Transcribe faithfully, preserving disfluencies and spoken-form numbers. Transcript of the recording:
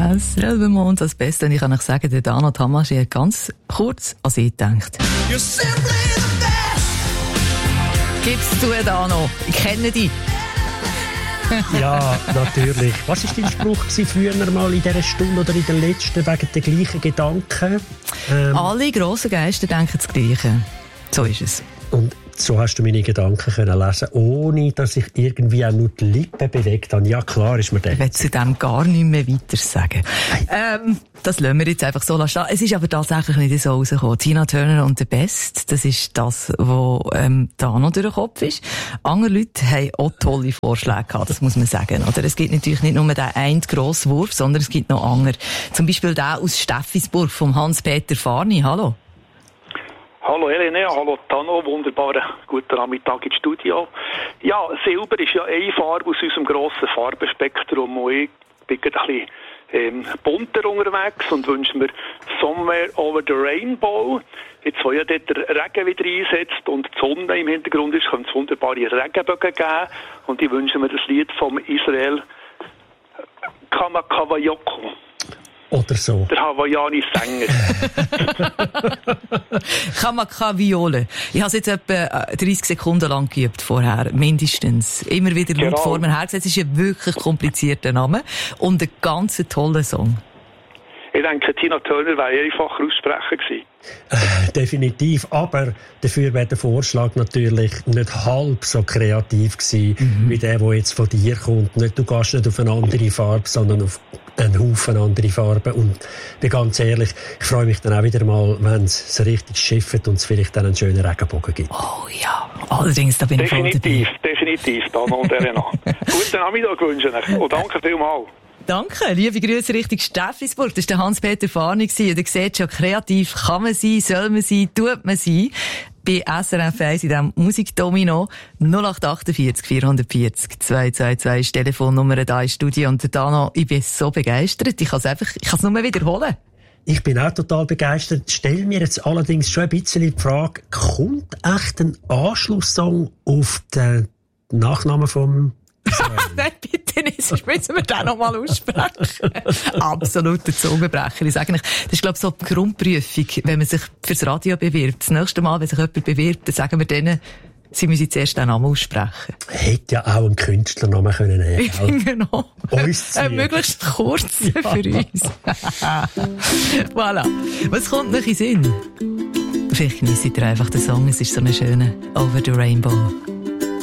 selber Mond, das Beste. Und ich kann euch sagen, der Dano Tamasi hat ganz kurz an sie gedacht. Gib's zu, Dano. Ich kenne dich. Ja, natürlich. Was war dein Spruch früher mal in dieser Stunde oder in der letzten wegen der gleichen Gedanken? Ähm, Alle grossen Geister denken das Gleiche. So ist es. Und so hast du meine Gedanken können lesen, ohne dass ich irgendwie auch nur die Lippen bewegt habe. Ja, klar ist mir das. Ich will zu dem gar nicht mehr weiter sagen. Ähm, das lassen wir jetzt einfach so lassen. Es ist aber tatsächlich nicht so rausgekommen. Tina Turner und The Best, das ist das, was ähm, da noch durch den Kopf ist. Andere Leute haben auch tolle Vorschläge gehabt, das muss man sagen. Oder es gibt natürlich nicht nur den einen grossen Wurf, sondern es gibt noch andere. Zum Beispiel der aus Steffisburg, vom Hans-Peter Farni. Hallo. Hallo Helene, hallo Tano, wunderbaren guten Nachmittag ins Studio. Ja, Silber ist ja eine Farbe aus unserem grossen Farbenspektrum und ich bin ein bisschen ähm, bunter unterwegs und wünsche mir Somewhere Over the Rainbow. Jetzt, wo ja dort der Regen wieder einsetzt und die Sonne im Hintergrund ist, kann es wunderbare Regenbögen geben und ich wünsche mir das Lied vom Israel Kamakawayoko. Oder so. Der Hawaiiani-Sänger. Kamakaviole. Ich habe es jetzt etwa dreißig Sekunden lang geübt vorher, mindestens. Immer wieder laut genau. vor mir hergesetzt. Es ist ein wirklich komplizierter Name und ein ganz toller Song. Ich denke, Tina Turner wäre einfacher aussprechen gewesen. Äh, definitiv, aber dafür wäre der Vorschlag natürlich nicht halb so kreativ gewesen, mhm. wie der, der jetzt von dir kommt. Nicht, du gehst nicht auf eine andere Farbe, sondern auf einen Haufen andere Farben. Und bin ganz ehrlich, ich freue mich dann auch wieder mal, wenn es so richtig schifft und es vielleicht dann einen schönen Regenbogen gibt. Oh ja, allerdings, da bin ich voll dabei. Definitiv, definitiv, Dana und Elena. Guten Nachmittag wünsche ich und danke vielmals. Danke, liebe Grüße Richtung Steffisburg. Das war der Hans-Peter Farni. Und ihr seht schon, kreativ kann man sein, soll man sein, tut man sein. Bei S R F eins in diesem Musikdomino null acht achtundvierzig vierhundertvierzig zweihundertzweiundzwanzig ist Telefonnummer da im Studio. Und der Dano, ich bin so begeistert. Ich kann es einfach, ich kann es nur wiederholen. Ich bin auch total begeistert. Stell mir jetzt allerdings schon ein bisschen die Frage, kommt echt ein Anschlusssong auf den Nachnamen vom Nein, bitte nicht, sonst müssen wir den noch mal aussprechen. Absoluter Zungenbrecher. Ich sage nicht, das ist, glaube ich, so die Grundprüfung, wenn man sich fürs Radio bewirbt. Das nächste Mal, wenn sich jemand bewirbt, dann sagen wir denen, sie müssen zuerst den Namen aussprechen. Hätte ja auch einen Künstlernamen können nehmen. Genau. Uns äh, möglichst kurz ja. für uns. Voilà. Was kommt noch in den Sinn? Vielleicht genießt ihr einfach den Song, es ist so ein schöner Over the Rainbow.